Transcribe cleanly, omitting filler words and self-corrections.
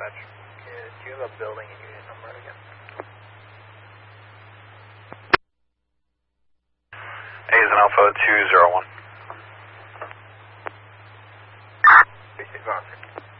dispatch. Do you have a building and unit number again? A is an Alpha 201. Basic Roger.